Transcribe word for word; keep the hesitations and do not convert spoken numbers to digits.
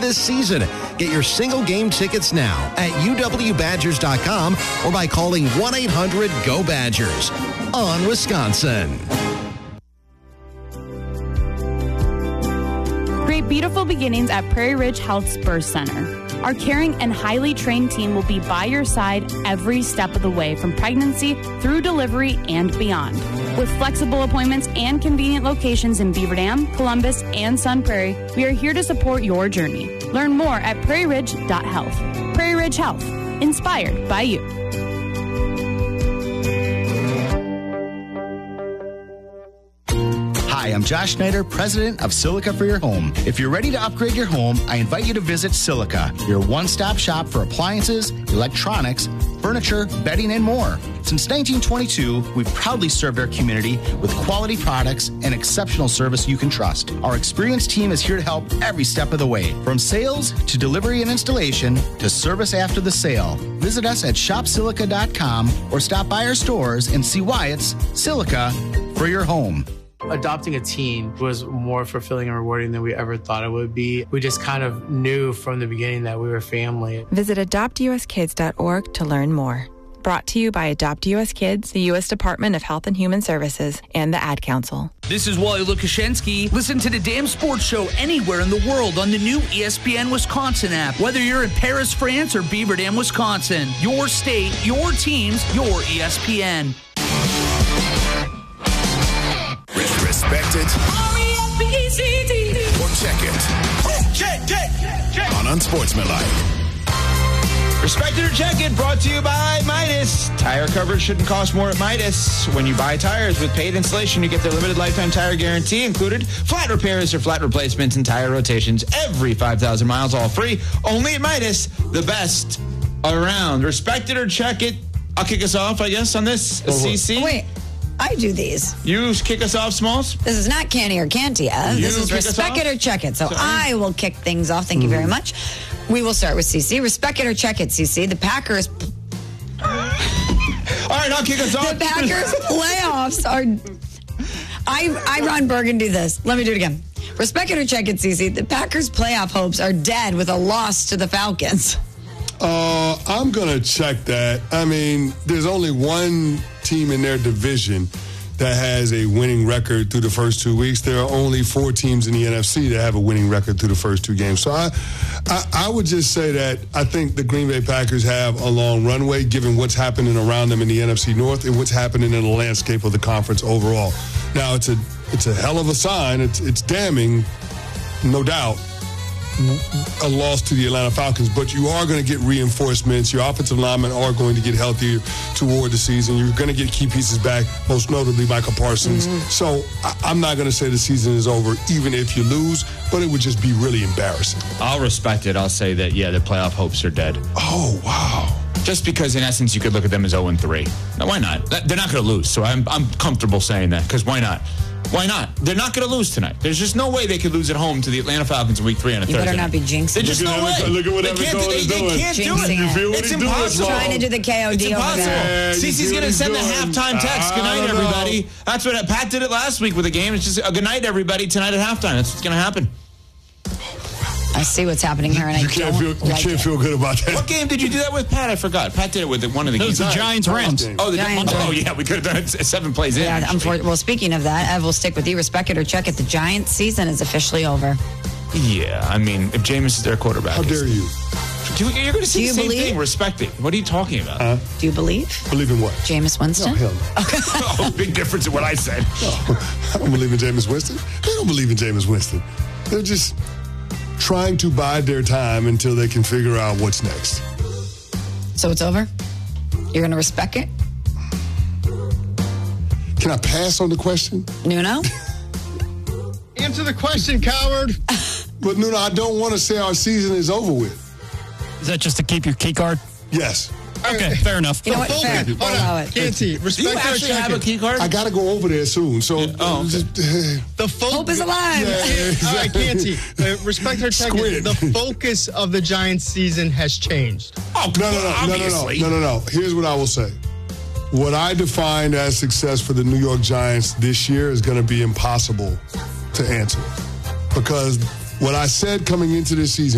this season. Get your single game tickets now at U W Badgers dot com or by calling one eight hundred G O Badgers. On Wisconsin. Create beautiful beginnings at Prairie Ridge Health's Birth Center. Our caring and highly trained team will be by your side every step of the way, from pregnancy through delivery and beyond. With flexible appointments and convenient locations in Beaver Dam, Columbus, and Sun Prairie, we are here to support your journey. Learn more at prairie ridge dot health. Prairie Ridge Health, inspired by you. Hi, I'm Josh Schneider, president of Silica for Your Home. If you're ready to upgrade your home, I invite you to visit Silica, your one-stop shop for appliances, electronics, furniture, bedding, and more. Since nineteen twenty-two, we've proudly served our community with quality products and exceptional service you can trust. Our experienced team is here to help every step of the way, from sales to delivery and installation to service after the sale. Visit us at shop silica dot com or stop by our stores and see why it's Silica for your home. Adopting a teen was more fulfilling and rewarding than we ever thought it would be. We just kind of knew from the beginning that we were family. Visit adopt u s kids dot org to learn more. Brought to you by Adopt U S Kids, the U S Department of Health and Human Services, and the Ad Council. This is Wally Lukashenski. Listen to the Damn Sports Show anywhere in the world on the new E S P N Wisconsin app. Whether you're in Paris, France, or Beaver Dam, Wisconsin, your state, your teams, your E S P N. Respect it or check it. Check, check, check. On Unsportsmanlike. Respect it or check it, brought to you by Midas. Tire coverage shouldn't cost more at Midas. When you buy tires with paid installation, you get their limited lifetime tire guarantee included. Flat repairs or flat replacements and tire rotations every five thousand miles, all free. Only at Midas, the best around. Respect it or check it. I'll kick us off, I guess, on this. Oh, C C. Wait. I do these. You kick us off, Smalls? This is not Canny or Cantia. You this is Respect It or Check It. So Sorry. I will kick things off. Thank mm. you very much. We will start with C C. Respect it or check it, C C. The Packers... All right, I'll kick us off. The Packers playoffs are... I, I, Ron Bergen, do this. Let me do it again. Respect it or check it, C C. The Packers' playoff hopes are dead with a loss to the Falcons. Uh, I'm going to check that. I mean, there's only one team in their division that has a winning record through the first two weeks. There are only four teams in the N F C that have a winning record through the first two games. So I, I, I would just say that I think the Green Bay Packers have a long runway given what's happening around them in the N F C North and what's happening in the landscape of the conference overall. Now, it's a it's a hell of a sign. It's, it's damning, no doubt, a loss to the Atlanta Falcons, but you are going to get reinforcements. Your offensive linemen are going to get healthier toward the season. You're going to get key pieces back, most notably Michael Parsons. Mm-hmm. So I, I'm not going to say the season is over, even if you lose, but it would just be really embarrassing. I'll respect it. I'll say that, yeah, the playoff hopes are dead. Oh, wow. Just because, in essence, you could look at them as oh and three. Now, why not? They're not going to lose, so I'm, I'm comfortable saying that, because why not? Why not? They're not going to lose tonight. There's just no way they could lose at home to the Atlanta Falcons in week three on a you Thursday. You better not be jinxing. There's just no way. Look at what they Evan can't, Cole they, is they doing. can't do Jinxing it. You feel what it's he's impossible. doing, trying to do the K O D it's over impossible. there. Cece's going to send the halftime text. Good night, everybody. Know. That's what Pat did it last week with the game. It's just a good night, everybody, tonight at halftime. That's what's going to happen. I see what's happening here, and I you can't don't feel, You like can't it. feel good about that. What game did you do that with, Pat? I forgot. Pat did it with one of the games. It was the Giants-Rams. Oh, the Giants. Oh, yeah. We could have done it seven plays in. Yeah, unfor- well, speaking of that, I will stick with you. Respect it or check it. The Giants' season is officially over. Yeah, I mean, if Jameis is their quarterback. How dare you? You're going to see Do the same believe? thing. Respect it. What are you talking about? Huh? Do you believe? Believe in what? Jameis Winston? No, hell no. Oh, big difference in what I said. No, I don't believe in Jameis Winston. They don't believe in Jameis Winston. They're just trying to bide their time until they can figure out what's next. So it's over? You're going to respect it? Can I pass on the question? Nuno? Answer the question, coward. But Nuno, I don't want to say our season is over with. Is that just to keep your key card? Yes. Okay, fair enough. You know what? Fair. Hold Allow on. it. Canty, respect Do you actually have a key card? I got to go over there soon. So yeah. oh, okay. just, uh, the fo- hope is alive. Yeah, exactly. All right, Canty, uh, respect her check. Squid. The focus of the Giants season has changed. Oh, no, no, no, obviously. no, no, no, no, no. Here's what I will say. What I defined as success for the New York Giants this year is going to be impossible to answer. Because what I said coming into this season,